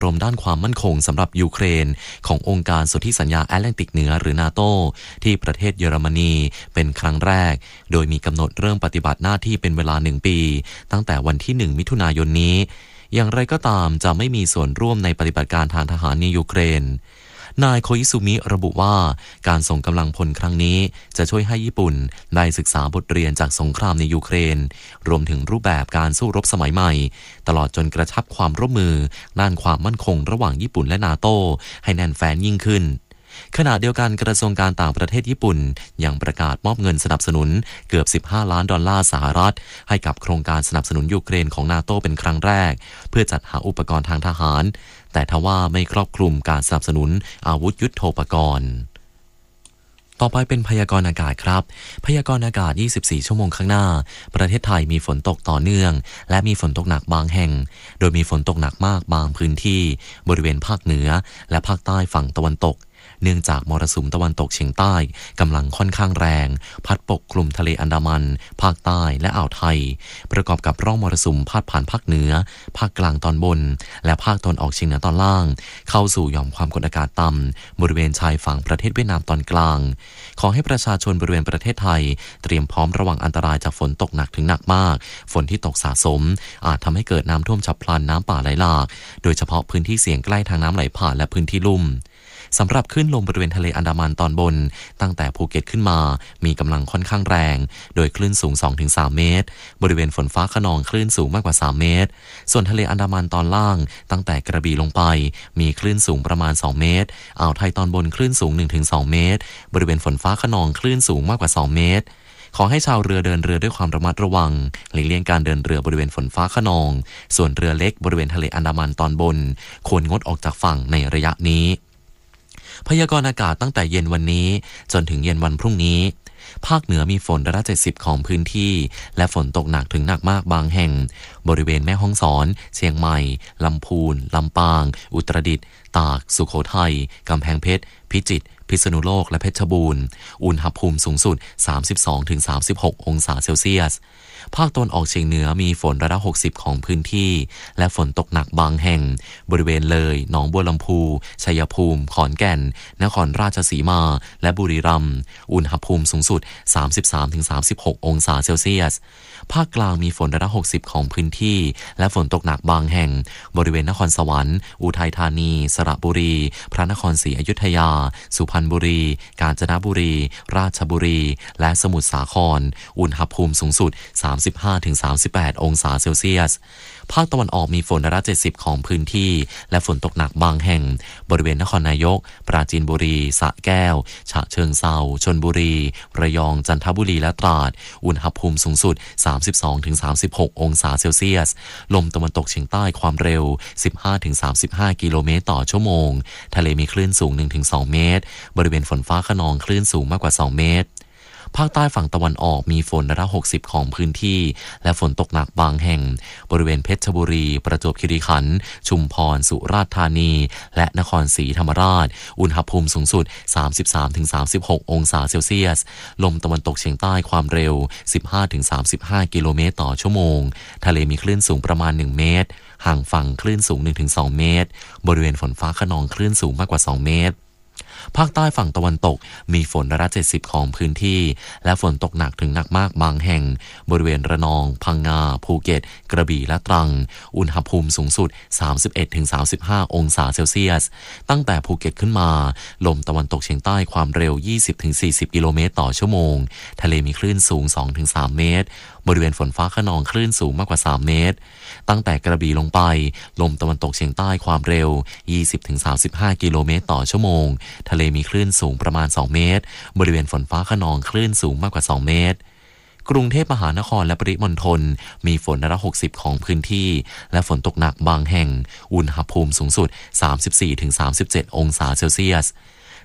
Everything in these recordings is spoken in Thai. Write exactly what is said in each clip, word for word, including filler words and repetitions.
รมด้านความมั่นคงสำหรับยูเครนขององค์การสนธิสัญญาแอตแลนติกเหนือหรือนาโตที่ประเทศเยอรมนีเป็นครั้งแรกโดยมีกำหนดเริ่มปฏิบัติหน้าที่เป็นเวลาหนึ่งปีตั้งแต่วันที่หนึ่งมิถุนายนนี้อย่างไรก็ตามจะไม่มีส่วนร่วมในปฏิบัติการทางทหารในยูเครนนายโคอิซุมิระบุว่าการส่งกำลังพลครั้งนี้จะช่วยให้ญี่ปุ่นได้ศึกษาบทเรียนจากสงครามในยูเครนรวมถึงรูปแบบการสู้รบสมัยใหม่ตลอดจนกระชับความร่วมมือด้านความมั่นคงระหว่างญี่ปุ่นและนาโต้ให้แน่นแฟ้นยิ่งขึ้นขณะเดียวกันกระทรวงการต่างประเทศญี่ปุ่นยังประกาศมอบเงินสนับสนุนเกือบสิบห้าล้านดอลลาร์สหรัฐให้กับโครงการสนับสนุนยูเครนของนาโต้เป็นครั้งแรกเพื่อจัดหาอุปกรณ์ทางทหารแต่ทว่าไม่ครอบคลุมการสนับสนุนอาวุธยุทโธปกรณ์ต่อไปเป็นพยากรณ์อากาศครับพยากรณ์อากาศยี่สิบสี่ชั่วโมงข้างหน้าประเทศไทยมีฝนตกต่อเนื่องและมีฝนตกหนักบางแห่งโดยมีฝนตกหนักมากบางพื้นที่บริเวณภาคเหนือและภาคใต้ฝั่งตะวันตกเนื่องจากมรสุมตะวันตกเฉียงใต้กำลังค่อนข้างแรงพัดปกคลุมทะเลอันดามันภาคใต้และอ่าวไทยประกอบกับร่องมรสุมพาดผ่านภาคเหนือภาคกลางตอนบนและภาคตะวันออกเฉียงเหนือตอนล่างเข้าสู่หย่อมความกดอากาศต่ำบริเวณชายฝั่งประเทศเวียดนามตอนกลางขอให้ประชาชนบริเวณประเทศไทยเตรียมพร้อมระวังอันตรายจากฝนตกหนักถึงหนักมากฝนที่ตกสะสมอาจทำให้เกิดน้ำท่วมฉับพลันน้ำป่าไหลหลากโดยเฉพาะพื้นที่เสี่ยงใกล้ทางน้ำไหลผ่านและพื้นที่ลุ่มสำหรับคลื่นลมบริเวณทะเลอันดามันตอนบนตั้งแต่ภูเก็ตขึ้นมามีกำลังค่อนข้างแรงโดยคลื่นสูง สองถึงสาม เมตรบริเวณฝนฟ้าคะนองคลื่นสูงมากกว่าสามเมตรส่วนทะเลอันดามันตอนล่างตั้งแต่กระบี่ลงไปมีคลื่นสูงประมาณสองเมตรอ่าวไทยตอนบนคลื่นสูง หนึ่งถึงสอง เมตรบริเวณฝนฟ้าคะนองคลื่นสูงมากกว่าสองเมตรขอให้ชาวเรือเดินเรือด้วยความระมัดระวังหลีกเลี่ยงการเดินเรือบริเวณฝนฟ้าคะนองส่วนเรือเล็กบริเวณทะเลอันดามันตอนบนควรงดออกจากฝั่งในระยะนี้พยากรณ์อากาศตั้งแต่เย็นวันนี้จนถึงเย็นวันพรุ่งนี้ภาคเหนือมีฝนร้อยละเจ็ดสิบของพื้นที่และฝนตกหนักถึงหนักมากบางแห่งบริเวณแม่ฮ่องสอนเชียงใหม่ลำพูนลำปางอุตรดิตถ์ตากสุโขทัยกำแพงเพชรพิจิตรพิษณุโลกและเพชรบูรณ์อุณหภูมิสูงสุด สามสิบสองถึงสามสิบหก องศาเซลเซียสภาคตะวันออกเฉียงเหนือมีฝนร้อยละหกสิบของพื้นที่และฝนตกหนักบางแห่งบริเวณเลยหนองบัวลำพูชัยภูมิขอนแก่นนครราชสีมาและบุรีรัมย์อุณหภูมิสูงสุด สามสิบสามถึงสามสิบหก องศาเซลเซียสภาคกลางมีฝนร้อยละหกสิบของพื้นที่และฝนตกหนักบางแห่งบริเวณนครสวรรค์อุทัยธานีสระบุรีพระนครศรีอยุธยาสุพรรณบุรีกาญจนบุรีราชบุรีและสมุทรสาครอุณหภูมิสูงสุด สามสิบห้าถึงสามสิบแปด องศาเซลเซียสภาคตะวันออกมีฝนร้อยละเจ็ดสิบของพื้นที่และฝนตกหนักบางแห่งบริเวณนครนายกปราจีนบุรีสระแก้วฉะเชิงเทราชลบุรีระยองจันทบุรีและตราดอุณหภูมิสูงสุด สามสิบสองถึงสามสิบหก องศาเซลเซียสลมตะวันตกเฉียงใต้ความเร็ว สิบห้าถึงสามสิบห้า กิโลเมตรต่อชั่วโมงทะเลมีคลื่นสูง หนึ่งถึงสอง เมตรบริเวณฝนฟ้าคะนองคลื่นสูงมากกว่าสองเมตรภาคใต้ฝั่งตะวันออกมีฝนร้อยละหกสิบของพื้นที่และฝนตกหนักบางแห่งบริเวณเพชรบุรีประจวบคีรีขันธ์ชุมพรสุราษฎร์ธานีและนครศรีธรรมราชอุณหภูมิสูงสุด สามสิบสามถึงสามสิบหก องศาเซลเซียสลมตะวันตกเฉียงใต้ความเร็ว สิบห้าถึงสามสิบห้า กิโลเมตรต่อชั่วโมงทะเลมีคลื่นสูงประมาณหนึ่งเมตรห่างฝั่งคลื่นสูง หนึ่งถึงสอง เมตรบริเวณฝนฟ้าคะนองคลื่นสูงมากกว่าสองเมตรภาคใต้ฝั่งตะวันตกมีฝนร้อยละเจ็ดสิบของพื้นที่และฝนตกหนักถึงหนักมากบางแห่งบริเวณระนองพังงาภูเก็ตกระบี่และตรังอุณหภูมิสูงสุด สามสิบเอ็ดถึงสามสิบห้า องศาเซลเซียสตั้งแต่ภูเก็ตขึ้นมาลมตะวันตกเฉียงใต้ความเร็ว ยี่สิบถึงสี่สิบ กิโลเมตรต่อชั่วโมงทะเลมีคลื่นสูง สองถึงสาม เมตรบริเวณฝนฟ้าคะนองคลื่นสูงมากกว่าสามเมตรตั้งแต่กระบี่ลงไปลมตะวันตกเฉียงใต้ความเร็ว ยี่สิบถึงสามสิบห้า กิโลเมตรต่อชั่วโมงทะเลมีคลื่นสูงประมาณสองเมตรบริเวณฝนฟ้าคะนองคลื่นสูงมากกว่าสองเมตรกรุงเทพมหานครและปริมณฑลมีฝนร้อยละหกสิบของพื้นที่และฝนตกหนักบางแห่งอุณหภูมิสูงสุด สามสิบสี่ถึงสามสิบเจ็ด องศาเซลเซียส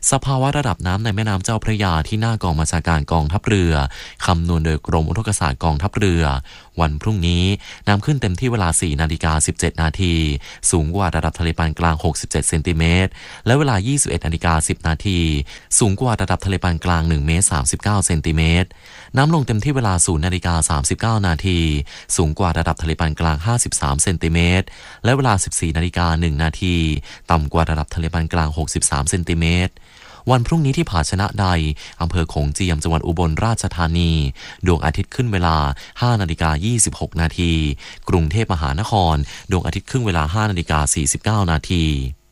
สภาวะระดับน้ำในแม่น้ำเจ้าพระยาที่หน้ากองบัญชาการกองทัพเรือคำนวณโดยกรมอุทกศาสตร์กองทัพเรือวันพรุ่งนี้น้ำขึ้นเต็มที่เวลา สี่นาฬิกาสิบเจ็ดนาทีสูงกว่าระดับทะเลปานกลางหกสิบเจ็ดเซนติเมตรและเวลา ยี่สิบเอ็ดนาฬิกาสิบนาทีสูงกว่าระดับทะเลปานกลางหนึ่งเมตรสามสิบเก้าเซนติเมตรน้ำลงเต็มที่เวลา ศูนย์นาฬิกาสามสิบเก้านาทีสูงกว่าระดับทะเลปานกลางห้าสิบสามเซนติเมตรและเวลา สิบสี่นาฬิกาหนึ่งนาทีต่ำกว่าระดับทะเลปานกลางหกสิบสามเซนติเมตรวันพรุ่งนี้ที่ผาชนะใดอำเภอโขงเจียมจังหวัดอุบลราชธานีดวงอาทิตย์ขึ้นเวลา ห้านาฬิกายี่สิบหกนาทีกรุงเทพมหานครดวงอาทิตย์ขึ้นเวลา ห้านาฬิกาสี่สิบเก้านาที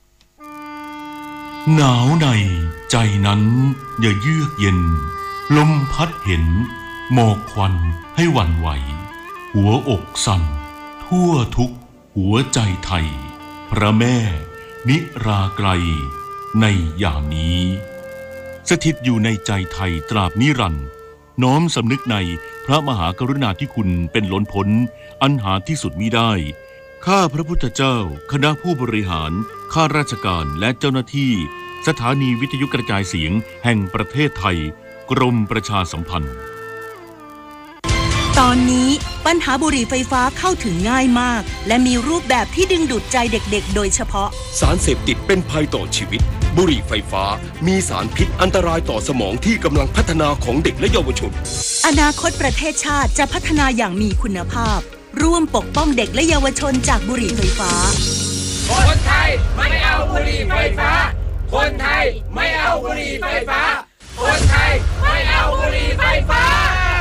หนาวในใจนั้นอย่าเยือกเย็นลมพัดเห็นหมอกควันให้หวั่นไหวหัวอกสั่นทั่วทุกหัวใจไทยพระแม่นิราไกรในยามนี้สถิตอยู่ในใจไทยตราบนิรันดร์น้อมสำนึกในพระมหากรุณาธิคุณเป็นล้นพ้นอันหาที่สุดมิได้ข้าพระพุทธเจ้าคณะผู้บริหารข้าราชการและเจ้าหน้าที่สถานีวิทยุกระจายเสียงแห่งประเทศไทยกรมประชาสัมพันธ์ตอนนี้ปัญหาบุหรี่ไฟฟ้าเข้าถึงง่ายมากและมีรูปแบบที่ดึงดูดใจเด็กๆโดยเฉพาะสารเสพติดเป็นภัยต่อชีวิตบุหรี่ไฟฟ้ามีสารพิษอันตรายต่อสมองที่กำลังพัฒนาของเด็กและเยาวชนอนาคตประเทศชาติจะพัฒนาอย่างมีคุณภาพร่วมปกป้องเด็กและเยาวชนจากบุหรี่ไฟฟ้าคนไทยไม่เอาบุหรี่ไฟฟ้าคนไทยไม่เอาบุหรี่ไฟฟ้าคนไทยไม่เอาบุหรี่ไฟฟ้า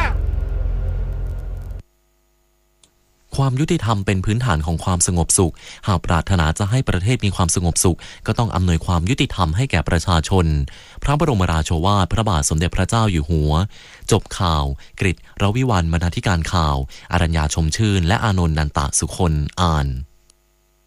ความยุติธรรมเป็นพื้นฐานของความสงบสุขหากปรารถนาจะให้ประเทศมีความสงบสุขก็ต้องอำนวยความยุติธรรมให้แก่ประชาชนพระบรมราโชวาทพระบาทสมเด็จพระเจ้าอยู่หัวจบข่าวกฤษ รวิวรรณ บรรณาธิการข่าวอรัญญาชมชื่นและอานนท์ นันตะสุคนอ่าน